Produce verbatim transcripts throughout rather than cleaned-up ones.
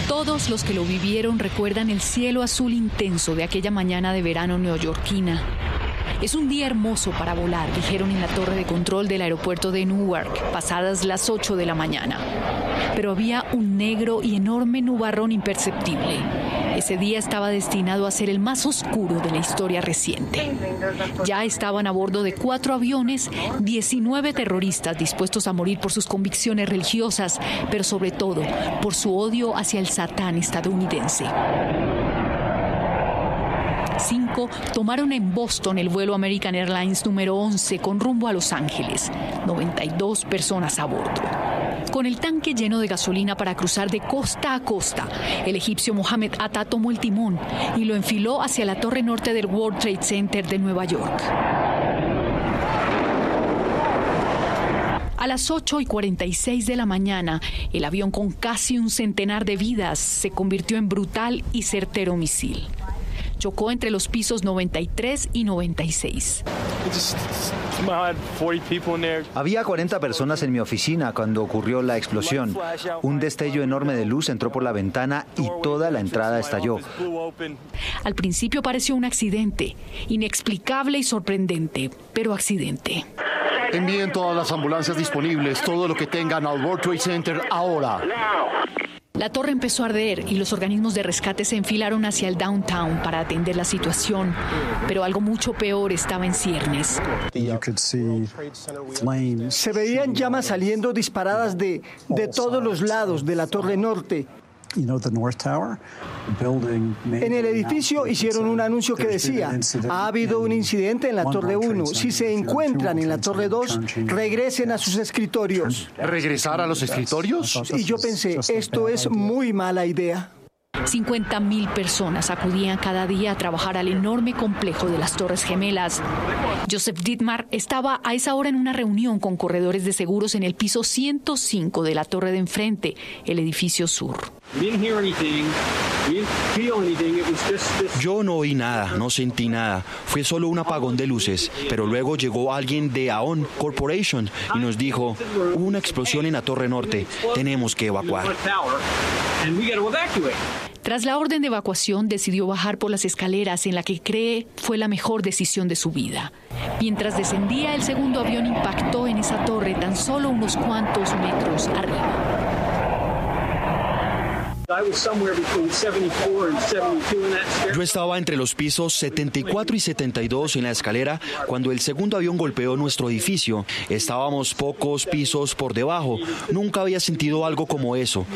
Todos los que lo vivieron recuerdan el cielo azul intenso de aquella mañana de verano neoyorquina. Es un día hermoso para volar, dijeron en la torre de control del aeropuerto de Newark, pasadas las ocho de la mañana. Pero había un negro y enorme nubarrón imperceptible. Ese día estaba destinado a ser el más oscuro de la historia reciente. Ya estaban a bordo de cuatro aviones, diecinueve terroristas dispuestos a morir por sus convicciones religiosas, pero sobre todo por su odio hacia el Satán estadounidense. Cinco tomaron en Boston el vuelo American Airlines número once con rumbo a Los Ángeles. noventa y dos personas a bordo. Con el tanque lleno de gasolina para cruzar de costa a costa, el egipcio Mohamed Atta tomó el timón y lo enfiló hacia la torre norte del World Trade Center de Nueva York. A las ocho y cuarenta y seis de la mañana, el avión con casi un centenar de vidas se convirtió en brutal y certero misil. Chocó entre los pisos noventa y tres y noventa y seis. Había cuarenta personas en mi oficina cuando ocurrió la explosión. Un destello enorme de luz entró por la ventana y toda la entrada estalló. Al principio pareció un accidente, inexplicable y sorprendente, pero accidente. Envíen todas las ambulancias disponibles, todo lo que tengan al World Trade Center ahora. La torre empezó a arder y los organismos de rescate se enfilaron hacia el downtown para atender la situación, pero algo mucho peor estaba en ciernes. Se veían llamas saliendo disparadas de, de todos los lados de la torre norte. En el edificio hicieron un anuncio que decía: ha habido un incidente en la torre uno. Si se encuentran en la torre dos, regresen a sus escritorios. ¿Regresar a los escritorios? Y yo pensé, esto es muy mala idea. cincuenta mil personas acudían cada día a trabajar al enorme complejo de las Torres Gemelas. Joseph Dittmar estaba a esa hora en una reunión con corredores de seguros en el piso ciento cinco de la torre de enfrente, el edificio sur. Yo no oí nada, no sentí nada. Fue solo un apagón de luces. Pero luego llegó alguien de Aon Corporation y nos dijo: hubo una explosión en la torre norte. Tenemos que evacuar. Tras la orden de evacuación, decidió bajar por las escaleras en la que cree fue la mejor decisión de su vida. Mientras descendía, el segundo avión impactó en esa torre tan solo unos cuantos metros arriba. Yo estaba entre los pisos setenta y cuatro y setenta y dos en la escalera cuando el segundo avión golpeó nuestro edificio. Estábamos pocos pisos por debajo. Nunca había sentido algo como eso.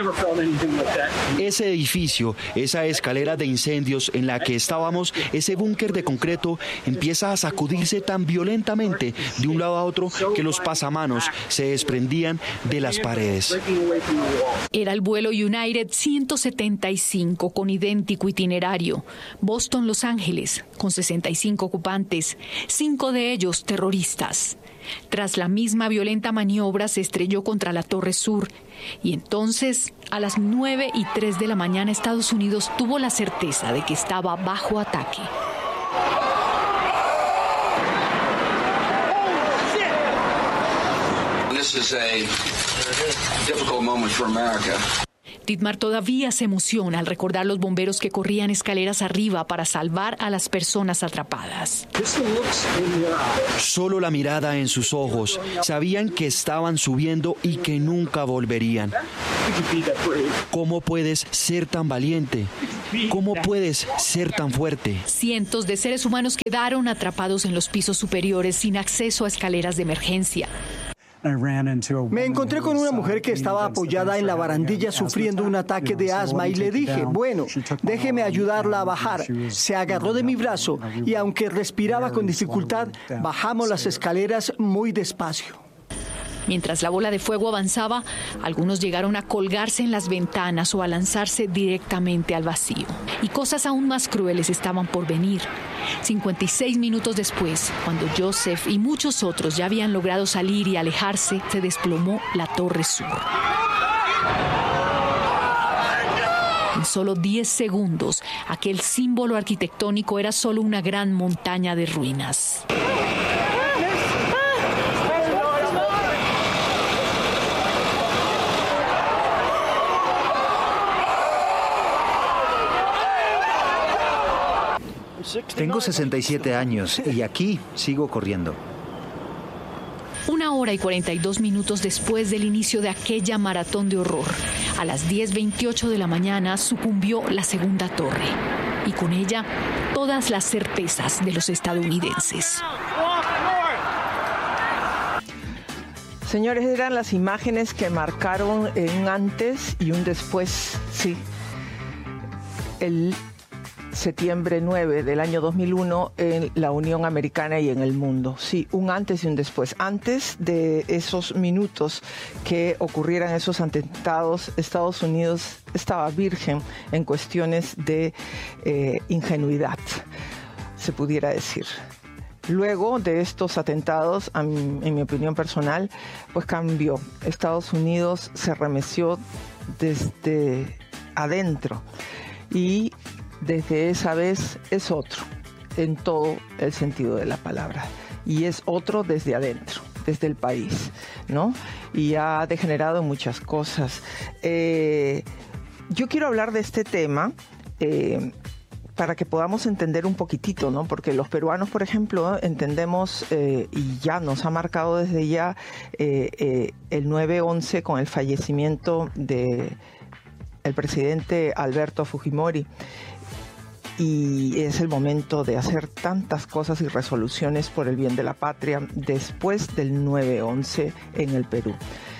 Ese edificio, esa escalera de incendios en la que estábamos, ese búnker de concreto, empieza a sacudirse tan violentamente de un lado a otro que los pasamanos se desprendían de las paredes. Era el vuelo United ciento setenta y cinco con idéntico itinerario. Boston-Los Ángeles, con sesenta y cinco ocupantes, cinco de ellos terroristas. Tras la misma violenta maniobra se estrelló contra la Torre Sur y entonces, a las nueve y tres de la mañana, Estados Unidos tuvo la certeza de que estaba bajo ataque. This is a difficult moment for America. Dittmar todavía se emociona al recordar los bomberos que corrían escaleras arriba para salvar a las personas atrapadas. Solo la mirada en sus ojos. Sabían que estaban subiendo y que nunca volverían. ¿Cómo puedes ser tan valiente? ¿Cómo puedes ser tan fuerte? Cientos de seres humanos quedaron atrapados en los pisos superiores sin acceso a escaleras de emergencia. Me encontré con una mujer que estaba apoyada en la barandilla sufriendo un ataque de asma y le dije, bueno, déjeme ayudarla a bajar. Se agarró de mi brazo y aunque respiraba con dificultad, bajamos las escaleras muy despacio. Mientras la bola de fuego avanzaba, algunos llegaron a colgarse en las ventanas o a lanzarse directamente al vacío. Y cosas aún más crueles estaban por venir. cincuenta y seis minutos después, cuando Joseph y muchos otros ya habían logrado salir y alejarse, se desplomó la Torre Sur. En solo diez segundos, aquel símbolo arquitectónico era solo una gran montaña de ruinas. Tengo sesenta y siete años y aquí sigo corriendo. Una hora y cuarenta y dos minutos después del inicio de aquella maratón de horror, a las diez veintiocho de la mañana sucumbió la segunda torre. Y con ella, todas las certezas de los estadounidenses. Señores, eran las imágenes que marcaron un antes y un después, sí. El septiembre nueve del año dos mil uno en la Unión Americana y en el mundo. Sí, un antes y un después. Antes de esos minutos que ocurrieran esos atentados, Estados Unidos estaba virgen en cuestiones de eh, ingenuidad, se pudiera decir. Luego de estos atentados, en mi opinión personal, pues cambió. Estados Unidos se remeció desde adentro y desde esa vez es otro, en todo el sentido de la palabra. Y es otro desde adentro, desde el país, ¿no? Y ha degenerado muchas cosas. Eh, yo quiero hablar de este tema eh, para que podamos entender un poquitito, ¿no? Porque los peruanos, por ejemplo, entendemos eh, y ya nos ha marcado desde ya eh, eh, el nueve once con el fallecimiento de el presidente Alberto Fujimori. Y es el momento de hacer tantas cosas y resoluciones por el bien de la patria después del nueve once en el Perú.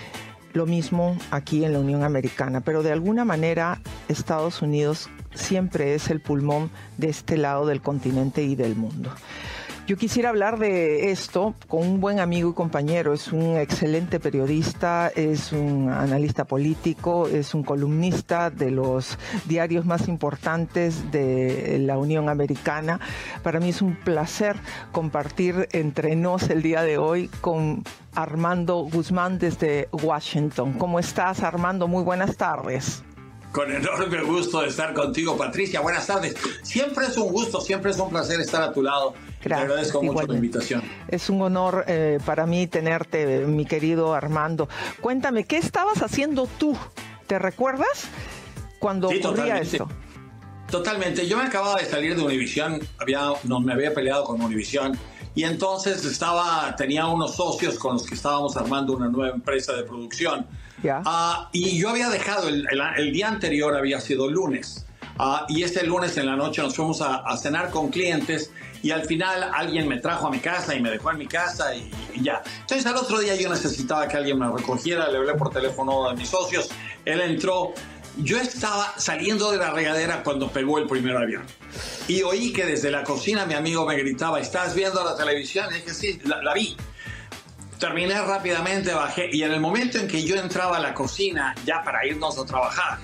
Lo mismo aquí en la Unión Americana, pero de alguna manera Estados Unidos siempre es el pulmón de este lado del continente y del mundo. Yo quisiera hablar de esto con un buen amigo y compañero. Es un excelente periodista, es un analista político, es un columnista de los diarios más importantes de la Unión Americana. Para mí es un placer compartir entre nos el día de hoy con Armando Guzmán desde Washington. ¿Cómo estás, Armando? Muy buenas tardes. Con enorme gusto de estar contigo, Patricia. Buenas tardes. Siempre es un gusto, siempre es un placer estar a tu lado. Gracias, te agradezco mucho igualmente. La invitación. Es un honor eh, para mí tenerte, mi querido Armando. Cuéntame, ¿qué estabas haciendo tú? ¿Te recuerdas cuando sí, ocurría totalmente. esto? Totalmente. Yo me acababa de salir de Univisión, había, no, me había peleado con Univisión y entonces estaba, tenía unos socios con los que estábamos armando una nueva empresa de producción. Yeah. Uh, y yo había dejado, el, el, el día anterior había sido lunes, uh, y este lunes en la noche nos fuimos a, a cenar con clientes y al final alguien me trajo a mi casa y me dejó en mi casa y, y ya. Entonces al otro día yo necesitaba que alguien me recogiera, le hablé por teléfono a mis socios, él entró, yo estaba saliendo de la regadera cuando pegó el primer avión y oí que desde la cocina mi amigo me gritaba, ¿estás viendo la televisión? Y dije, sí, la, la vi. Terminé rápidamente, bajé y en el momento en que yo entraba a la cocina ya para irnos a trabajar,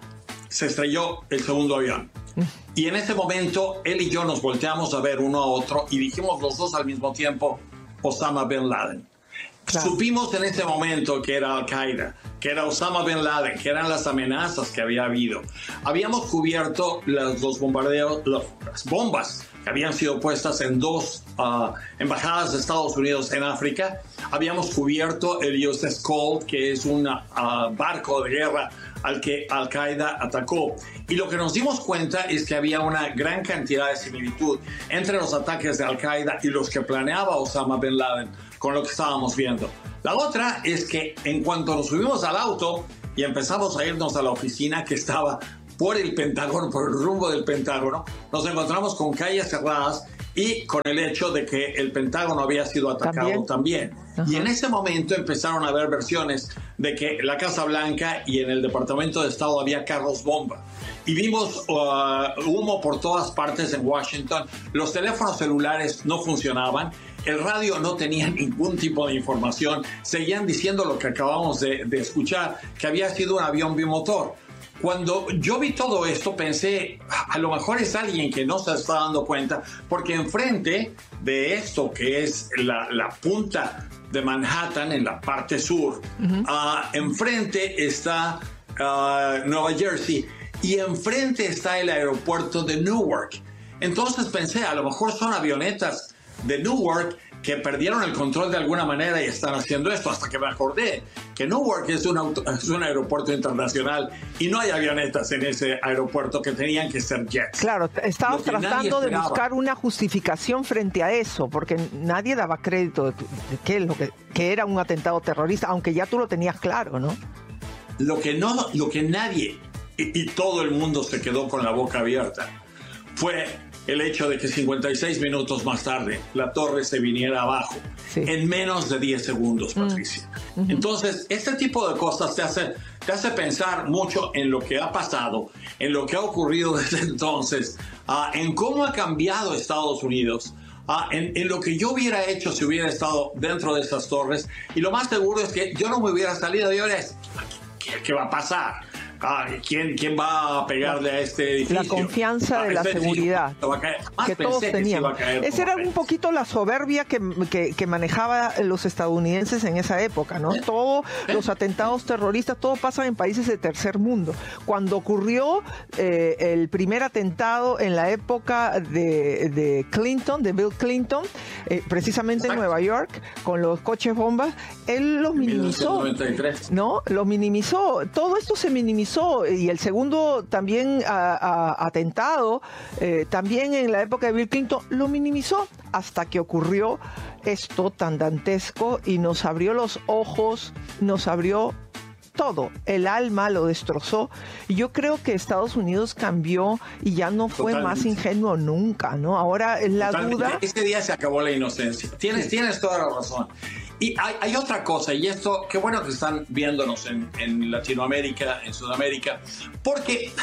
se estrelló el segundo avión. Y en ese momento él y yo nos volteamos a ver uno a otro y dijimos los dos al mismo tiempo, Osama Bin Laden. Claro. Supimos en ese momento que era Al-Qaeda, que era Osama Bin Laden, que eran las amenazas que había habido. Habíamos cubierto los, los bombardeos, los, las bombas que habían sido puestas en dos uh, embajadas de Estados Unidos en África. Habíamos cubierto el U S S Cold, que es un uh, barco de guerra al que Al-Qaeda atacó. Y lo que nos dimos cuenta es que había una gran cantidad de similitud entre los ataques de Al-Qaeda y los que planeaba Osama Bin Laden con lo que estábamos viendo. La otra es que en cuanto nos subimos al auto y empezamos a irnos a la oficina que estaba por el Pentágono, por el rumbo del Pentágono, nos encontramos con calles cerradas y con el hecho de que el Pentágono había sido atacado también. también. Y en ese momento empezaron a haber versiones de que la Casa Blanca y en el Departamento de Estado había carros bomba. Y vimos uh, humo por todas partes en Washington. Los teléfonos celulares no funcionaban. El radio no tenía ningún tipo de información. Seguían diciendo lo que acabamos de, de escuchar, que había sido un avión bimotor. Cuando yo vi todo esto, pensé, a lo mejor es alguien que no se está dando cuenta, porque enfrente de esto, que es la, la punta de Manhattan, en la parte sur, uh-huh. uh, enfrente está uh, Nueva Jersey y enfrente está el aeropuerto de Newark. Entonces pensé, a lo mejor son avionetas de Newark que perdieron el control de alguna manera y están haciendo esto, hasta que me acordé que Newark es un, auto, es un aeropuerto internacional y no hay avionetas en ese aeropuerto, que tenían que ser jets. Claro, estábamos tratando de buscar una justificación frente a eso, porque nadie daba crédito de, de que, lo que, que era un atentado terrorista, aunque ya tú lo tenías claro, ¿no? Lo que, no, lo que nadie y, y todo el mundo se quedó con la boca abierta fue el hecho de que cincuenta y seis minutos más tarde la torre se viniera abajo, sí, en menos de diez segundos, Patricia. Mm. Uh-huh. Entonces, este tipo de cosas te hace, te hace pensar mucho en lo que ha pasado, en lo que ha ocurrido desde entonces, uh, en cómo ha cambiado Estados Unidos, uh, en, en lo que yo hubiera hecho si hubiera estado dentro de esas torres. Y lo más seguro es que yo no me hubiera salido y ahora es, ¿qué, qué va a pasar? Ah, ¿quién, ¿Quién va a pegarle a este edificio? La confianza ah, de la seguridad que todos tenían. Esa era un poquito la soberbia que, que, que manejaban los estadounidenses en esa época, ¿no? ¿Eh? Todos ¿Eh? los atentados terroristas, todo pasa en países de tercer mundo. Cuando ocurrió eh, el primer atentado en la época de, de Clinton, de Bill Clinton, eh, precisamente Exacto. en Nueva York, con los coches bombas, él los minimizó. mil novecientos noventa y tres. ¿No? Los minimizó. Todo esto se minimizó. Y el segundo también a, a, atentado, eh, también en la época de Bill Clinton, lo minimizó hasta que ocurrió esto tan dantesco y nos abrió los ojos, nos abrió todo, el alma lo destrozó. Y yo creo que Estados Unidos cambió y ya no fue Totalmente. más ingenuo nunca, ¿no? Ahora es la Totalmente. duda. Ese día se acabó la inocencia. Tienes, sí. tienes toda la razón. Y hay, hay otra cosa, y esto, qué bueno que están viéndonos en, en Latinoamérica, en Sudamérica, porque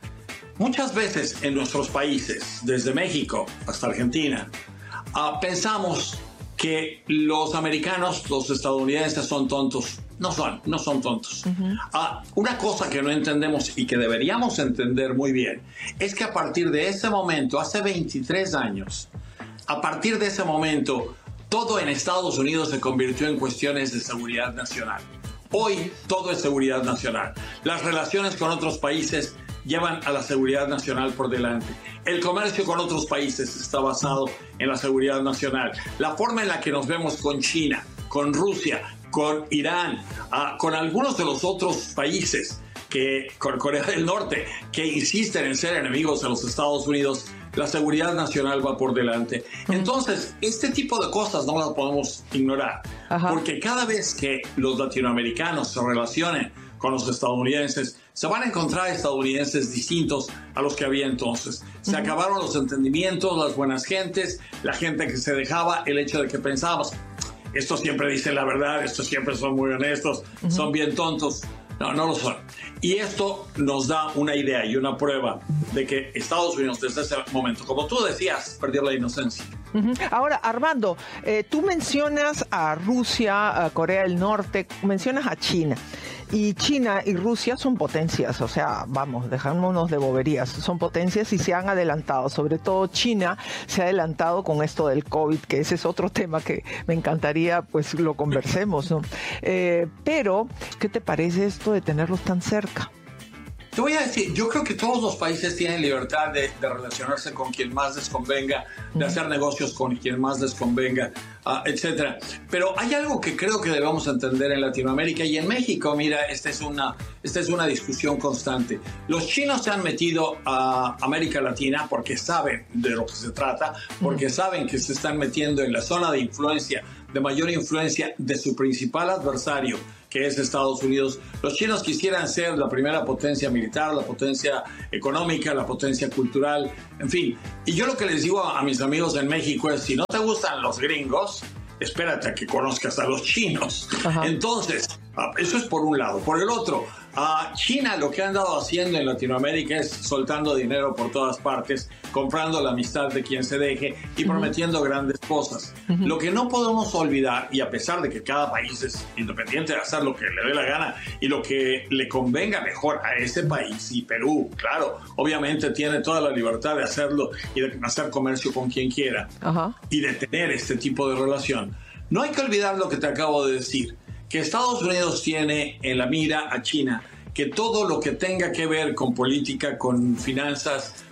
muchas veces en nuestros países, desde México hasta Argentina, uh, pensamos que los americanos, los estadounidenses son tontos. No son, no son tontos. Uh-huh. Uh, una cosa que no entendemos y que deberíamos entender muy bien es que a partir de ese momento, hace veintitrés años, a partir de ese momento, todo en Estados Unidos se convirtió en cuestiones de seguridad nacional. Hoy todo es seguridad nacional. Las relaciones con otros países llevan a la seguridad nacional por delante. El comercio con otros países está basado en la seguridad nacional. La forma en la que nos vemos con China, con Rusia, con Irán, uh, con algunos de los otros países, que, con Corea del Norte, que insisten en ser enemigos de los Estados Unidos, la seguridad nacional va por delante. Entonces, este tipo de cosas no las podemos ignorar. Ajá. Porque cada vez que los latinoamericanos se relacionen con los estadounidenses, se van a encontrar estadounidenses distintos a los que había entonces. Se uh-huh. acabaron los entendimientos, las buenas gentes, la gente que se dejaba, el hecho de que pensábamos, estos siempre dicen la verdad, estos siempre son muy honestos, uh-huh. son bien tontos. No, no lo son. Y esto nos da una idea y una prueba de que Estados Unidos desde ese momento, como tú decías, perdió la inocencia. Uh-huh. Ahora, Armando, eh, tú mencionas a Rusia, a Corea del Norte, mencionas a China. Y China y Rusia son potencias, o sea, vamos, dejémonos de boberías, son potencias y se han adelantado, sobre todo China se ha adelantado con esto del COVID, que ese es otro tema que me encantaría, pues, lo conversemos, ¿no? Eh, pero, ¿qué te parece esto de tenerlos tan cerca? Te voy a decir, yo creo que todos los países tienen libertad de, de relacionarse con quien más les convenga, de hacer negocios con quien más les convenga, uh, etcétera. Pero hay algo que creo que debemos entender en Latinoamérica y en México. Mira, esta es una, esta es una discusión constante. Los chinos se han metido a América Latina porque saben de lo que se trata, porque saben que se están metiendo en la zona de influencia, de mayor influencia de su principal adversario, que es Estados Unidos. Los chinos quisieran ser la primera potencia militar, la potencia económica, la potencia cultural, en fin. Y yo lo que les digo a, a mis amigos en México es, si no te gustan los gringos, espérate a que conozcas a los chinos. Ajá. Entonces, eso es por un lado. Por el otro, a China lo que ha andado haciendo en Latinoamérica es soltando dinero por todas partes, comprando la amistad de quien se deje y uh-huh. prometiendo grandes cosas. Uh-huh. Lo que no podemos olvidar, y a pesar de que cada país es independiente de hacer lo que le dé la gana y lo que le convenga mejor a ese país, y Perú, claro, obviamente tiene toda la libertad de hacerlo y de hacer comercio con quien quiera uh-huh. y de tener este tipo de relación, no hay que olvidar lo que te acabo de decir, que Estados Unidos tiene en la mira a China, que todo lo que tenga que ver con política, con finanzas,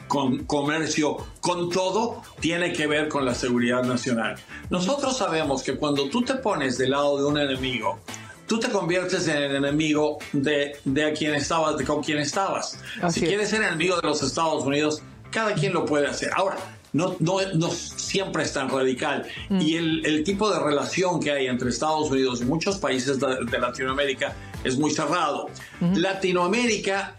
con comercio, con todo, tiene que ver con la seguridad nacional. Nosotros sabemos que cuando tú te pones del lado de un enemigo, tú te conviertes en el enemigo de, de a quien estabas, de con quien estabas. Así si es. Quieres ser enemigo de los Estados Unidos, cada quien lo puede hacer. Ahora, no, no, no siempre es tan radical. Mm. Y el, el tipo de relación que hay entre Estados Unidos y muchos países de, de Latinoamérica es muy cerrado. Mm-hmm. Latinoamérica,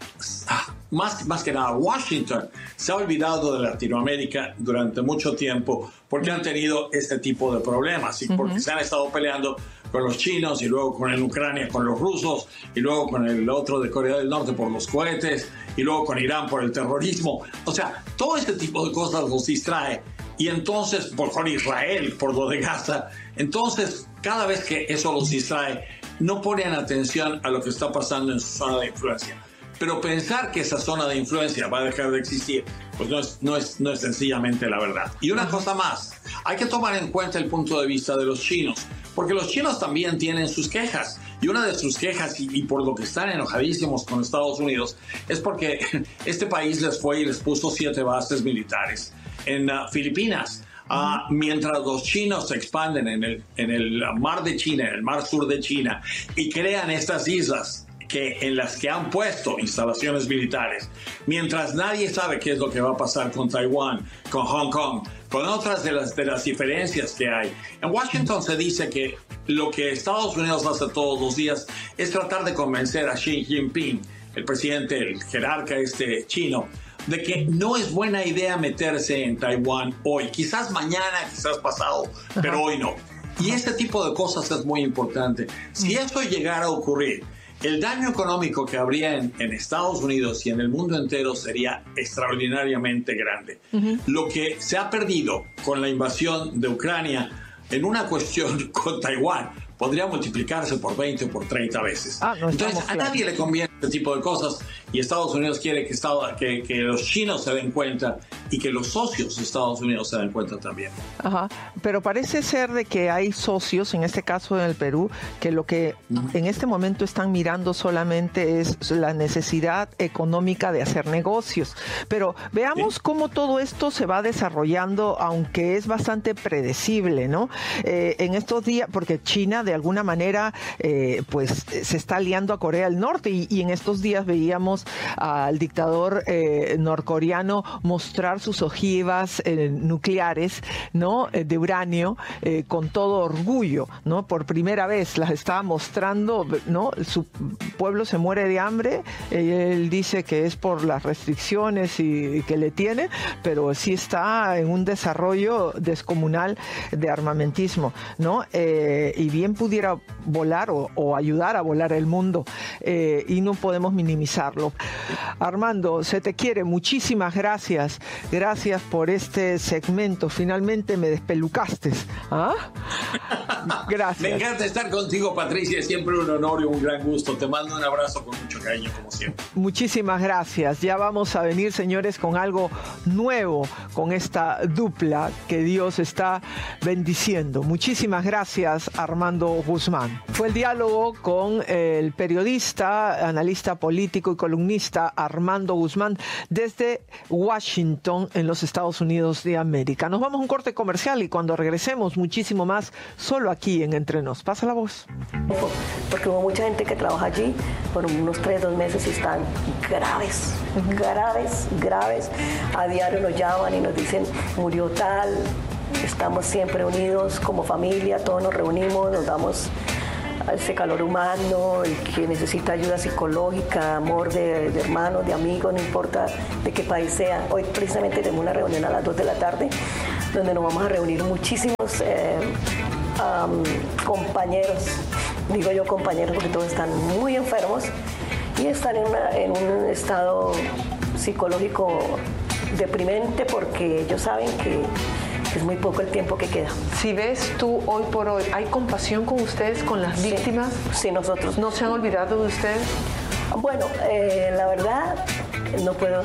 más, más que nada Washington, se ha olvidado de Latinoamérica durante mucho tiempo porque han tenido este tipo de problemas y porque mm-hmm. se han estado peleando con los chinos y luego con en Ucrania con los rusos y luego con el otro de Corea del Norte por los cohetes y luego con Irán por el terrorismo. O sea, todo este tipo de cosas los distrae y entonces, por con Israel, por lo de Gaza, entonces cada vez que eso los distrae, no ponen atención a lo que está pasando en su zona de influencia. Pero pensar que esa zona de influencia va a dejar de existir, pues no es, no es, no es sencillamente la verdad. Y una cosa más, hay que tomar en cuenta el punto de vista de los chinos, porque los chinos también tienen sus quejas. Y una de sus quejas, y, y por lo que están enojadísimos con Estados Unidos, es porque este país les fue y les puso siete bases militares en uh, Filipinas. Uh, mientras los chinos se expanden en el, en el mar de China, en el mar sur de China, y crean estas islas que, en las que han puesto instalaciones militares, mientras nadie sabe qué es lo que va a pasar con Taiwán, con Hong Kong, con otras de las, de las diferencias que hay. En Washington se dice que lo que Estados Unidos hace todos los días es tratar de convencer a Xi Jinping, el presidente, el jerarca este chino, de que no es buena idea meterse en Taiwán hoy. Quizás mañana, quizás pasado, Ajá. pero hoy no. Y ese tipo de cosas es muy importante. Si eso llegara a ocurrir, el daño económico que habría en, en Estados Unidos y en el mundo entero sería extraordinariamente grande. Uh-huh. Lo que se ha perdido con la invasión de Ucrania en una cuestión con Taiwán podría multiplicarse por veinte o por treinta veces. Ah, no, entonces, a nadie claro. le conviene este tipo de cosas y Estados Unidos quiere que, Estado, que, que los chinos se den cuenta y que los socios de Estados Unidos se den cuenta también. Ajá, pero parece ser de que hay socios, en este caso en el Perú, que lo que uh-huh. en este momento están mirando solamente es la necesidad económica de hacer negocios. Pero veamos ¿Sí? cómo todo esto se va desarrollando, aunque es bastante predecible, ¿no? Eh, en estos días, porque China de alguna manera eh, pues se está aliando a Corea del Norte y, y en estos días veíamos al dictador eh, norcoreano mostrar sus ojivas eh, nucleares, ¿no? Eh, de uranio eh, con todo orgullo, ¿no? Por primera vez las estaba mostrando, ¿no? Su pueblo se muere de hambre, eh, él dice que es por las restricciones y, y que le tiene, pero sí está en un desarrollo descomunal de armamentismo, ¿no? Eh, y bien pudiera volar o, o ayudar a volar el mundo eh, y no podemos minimizarlo. Armando, se te quiere, muchísimas gracias, gracias por este segmento, finalmente me despelucaste. ¿Ah? Gracias. Me encanta estar contigo, Patricia, es siempre un honor y un gran gusto, te mando un abrazo con mucho cariño como siempre. Muchísimas gracias, ya vamos a venir, señores, con algo nuevo, con esta dupla que Dios está bendiciendo. Muchísimas gracias, Armando Guzmán. Fue el diálogo con el periodista, analista político y columnista Armando Guzmán desde Washington, en los Estados Unidos de América. Nos vamos a un corte comercial y cuando regresemos muchísimo más solo aquí en Entre Nos. Pasa la voz. Porque hubo mucha gente que trabaja allí por unos tres, dos meses y están graves, uh-huh. graves, graves. A diario nos llaman y nos dicen, murió tal. Estamos siempre unidos como familia, todos nos reunimos, nos damos ese calor humano, el que necesita ayuda psicológica, amor de, de hermanos, de amigos, no importa de qué país sea. Hoy precisamente tenemos una reunión a las dos de la tarde donde nos vamos a reunir muchísimos eh, um, compañeros, digo yo compañeros porque todos están muy enfermos y están en, una, en un estado psicológico deprimente porque ellos saben que es muy poco el tiempo que queda. Si ves tú hoy por hoy, ¿hay compasión con ustedes, con las sí, víctimas? Sí, nosotros. ¿No se han olvidado de ustedes? Bueno, eh, la verdad, no puedo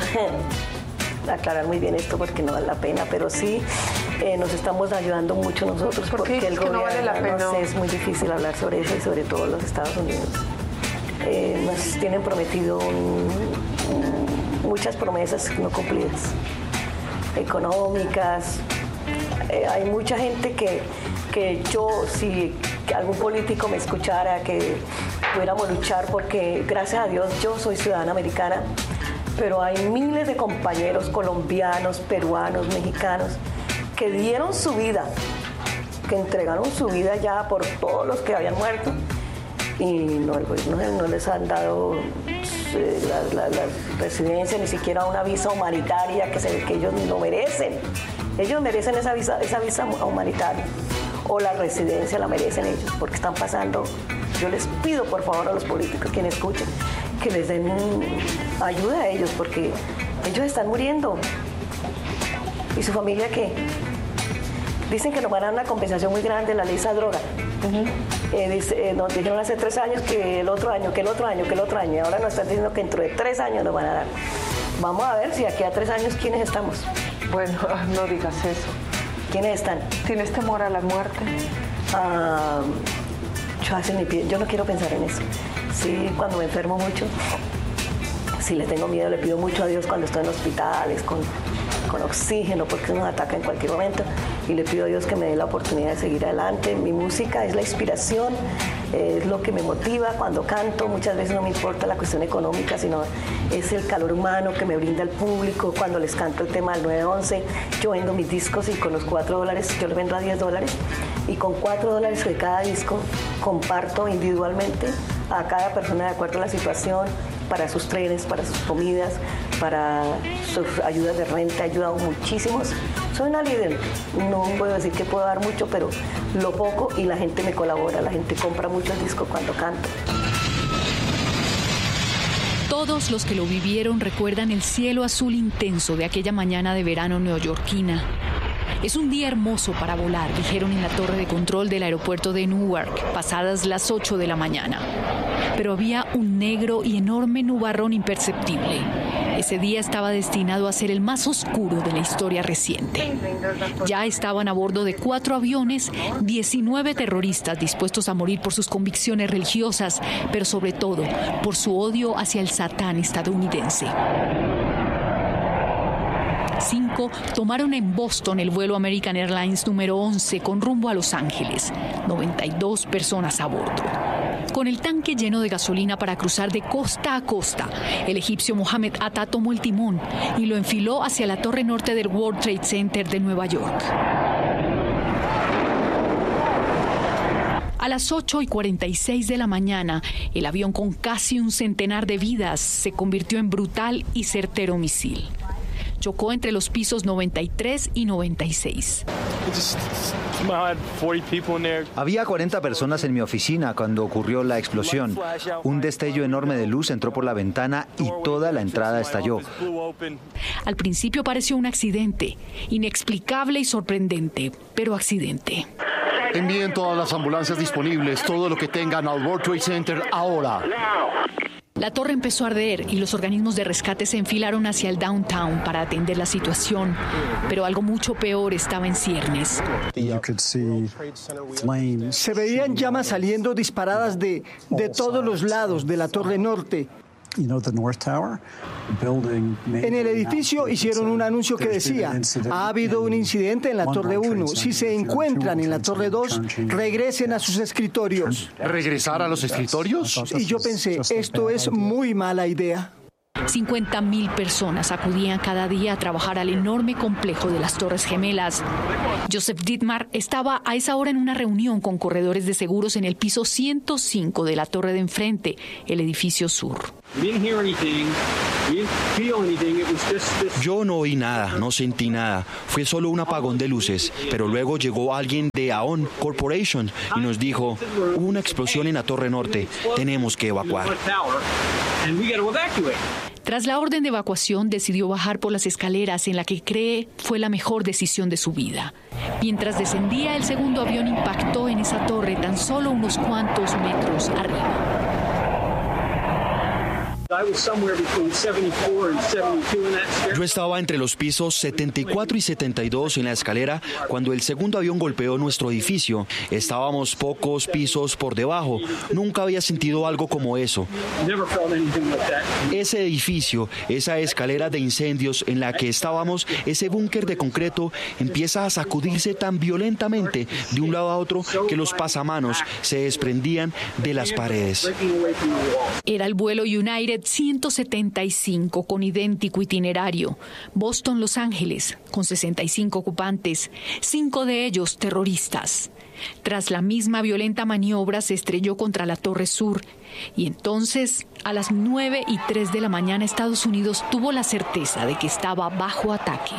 aclarar muy bien esto porque no vale la pena, pero sí eh, nos estamos ayudando mucho nosotros ¿Por porque el que gobierno, no vale la pena? No sé, es muy difícil hablar sobre eso y sobre todo los Estados Unidos. Eh, nos tienen prometido un, un muchas promesas no cumplidas, económicas. Eh, hay mucha gente que, que yo, si algún político me escuchara, que pudiéramos luchar, porque gracias a Dios yo soy ciudadana americana, pero hay miles de compañeros colombianos, peruanos, mexicanos, que dieron su vida, que entregaron su vida ya por todos los que habían muerto, y no, el gobierno no les han dado eh, la, la, la residencia, ni siquiera una visa humanitaria que, se, que ellos no merecen. Ellos merecen esa visa, esa visa humanitaria, o la residencia la merecen ellos, porque están pasando. Yo les pido por favor a los políticos, quienes escuchen, que les den ayuda a ellos, porque ellos están muriendo. ¿Y su familia qué? Dicen que nos van a dar una compensación muy grande en la ley de droga. Uh-huh. eh, dice, eh, nos dijeron hace tres años que el otro año, que el otro año, que el otro año, y ahora nos están diciendo que dentro de tres años nos van a dar. Vamos a ver si aquí a tres años quiénes estamos. Bueno, no digas eso. ¿Quiénes están? ¿Tienes temor a la muerte? Uh, yo, hace mi pie, yo no quiero pensar en eso. Sí, cuando me enfermo mucho, si le tengo miedo, le pido mucho a Dios cuando estoy en hospitales, con, con oxígeno, porque nos ataca en cualquier momento. Y le pido a Dios que me dé la oportunidad de seguir adelante. Mi música es la inspiración, es lo que me motiva cuando canto. Muchas veces no me importa la cuestión económica, sino es el calor humano que me brinda el público. Cuando les canto el tema del nueve once, yo vendo mis discos y con los cuatro dólares, yo les vendo a diez dólares. Y con cuatro dólares de cada disco comparto individualmente a cada persona de acuerdo a la situación, para sus trenes, para sus comidas, para sus ayudas de renta. He ayudado muchísimos. Soy una líder, no puedo decir que puedo dar mucho, pero lo poco, y la gente me colabora, la gente compra mucho el disco cuando canto. Todos los que lo vivieron recuerdan el cielo azul intenso de aquella mañana de verano neoyorquina. Es un día hermoso para volar, dijeron en la torre de control del aeropuerto de Newark, pasadas las ocho de la mañana. Pero había un negro y enorme nubarrón imperceptible. Ese día estaba destinado a ser el más oscuro de la historia reciente. Ya estaban a bordo de cuatro aviones, diecinueve terroristas dispuestos a morir por sus convicciones religiosas, pero sobre todo por su odio hacia el Satán estadounidense. Cinco tomaron en Boston el vuelo American Airlines número once con rumbo a Los Ángeles. noventa y dos personas a bordo. Con el tanque lleno de gasolina para cruzar de costa a costa, el egipcio Mohamed Atta tomó el timón y lo enfiló hacia la torre norte del World Trade Center de Nueva York. A las ocho y cuarenta y seis de la mañana, el avión con casi un centenar de vidas se convirtió en brutal y certero misil. Chocó entre los pisos noventa y tres y noventa y seis. Había cuarenta personas en mi oficina cuando ocurrió la explosión. Un destello enorme de luz entró por la ventana y toda la entrada estalló. Al principio pareció un accidente, inexplicable y sorprendente, pero accidente. Envíen todas las ambulancias disponibles, todo lo que tengan al World Trade Center ahora. La torre empezó a arder y los organismos de rescate se enfilaron hacia el downtown para atender la situación, pero algo mucho peor estaba en ciernes. Se veían llamas saliendo disparadas de, de todos los lados de la torre norte. En el edificio hicieron un anuncio que decía: ha habido un incidente en la torre uno. Si se encuentran en la torre dos, regresen a sus escritorios. ¿Regresar a los escritorios? Y yo pensé, esto es muy mala idea. cincuenta mil personas acudían cada día a trabajar al enorme complejo de las Torres Gemelas. Joseph Dittmar estaba a esa hora en una reunión con corredores de seguros en el piso ciento cinco de la torre de enfrente, el edificio sur. Yo no oí nada, no sentí nada. Fue solo un apagón de luces, pero luego llegó alguien de AON Corporation y nos dijo: hubo una explosión en la torre norte, tenemos que evacuar. Tras la orden de evacuación, decidió bajar por las escaleras en la que cree fue la mejor decisión de su vida. Mientras descendía, el segundo avión impactó en esa torre tan solo unos cuantos metros arriba. Yo estaba entre los pisos setenta y cuatro y setenta y dos en la escalera cuando el segundo avión golpeó nuestro edificio. Estábamos pocos pisos por debajo. Nunca había sentido algo como eso. Ese edificio, esa escalera de incendios en la que estábamos, ese búnker de concreto empieza a sacudirse tan violentamente de un lado a otro que los pasamanos se desprendían de las paredes. Era el vuelo United ciento setenta y cinco con idéntico itinerario. Boston-Los Ángeles, con sesenta y cinco ocupantes, cinco de ellos terroristas. Tras la misma violenta maniobra se estrelló contra la Torre Sur y entonces, a las nueve y tres de la mañana, Estados Unidos tuvo la certeza de que estaba bajo ataque.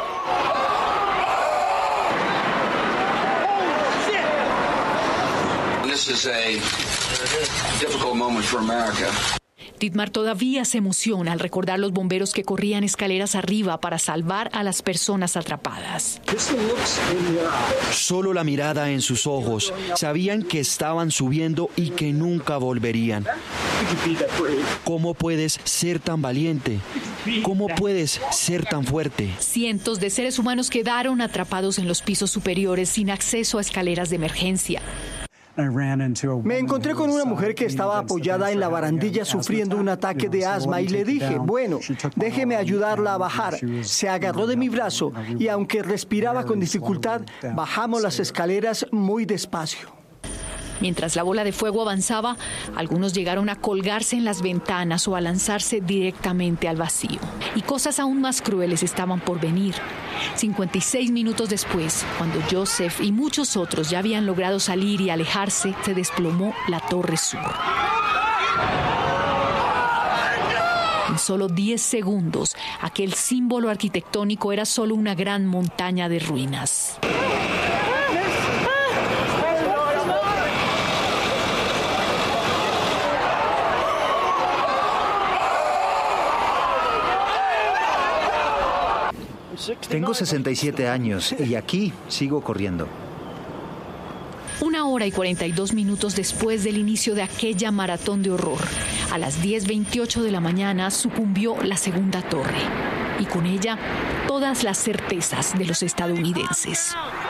This is a difficult moment for America. Dietmar todavía se emociona al recordar los bomberos que corrían escaleras arriba para salvar a las personas atrapadas. Solo la mirada en sus ojos. Sabían que estaban subiendo y que nunca volverían. ¿Cómo puedes ser tan valiente? ¿Cómo puedes ser tan fuerte? Cientos de seres humanos quedaron atrapados en los pisos superiores sin acceso a escaleras de emergencia. Me encontré con una mujer que estaba apoyada en la barandilla sufriendo un ataque de asma y le dije, bueno, déjeme ayudarla a bajar. Se agarró de mi brazo y aunque respiraba con dificultad, bajamos las escaleras muy despacio. Mientras la bola de fuego avanzaba, algunos llegaron a colgarse en las ventanas o a lanzarse directamente al vacío. Y cosas aún más crueles estaban por venir. cincuenta y seis minutos después, cuando Joseph y muchos otros ya habían logrado salir y alejarse, se desplomó la Torre Sur. En solo diez segundos, aquel símbolo arquitectónico era solo una gran montaña de ruinas. Tengo sesenta y siete años y aquí sigo corriendo. Una hora y cuarenta y dos minutos después del inicio de aquella maratón de horror, a las diez veintiocho de la mañana sucumbió la segunda torre y con ella todas las certezas de los estadounidenses.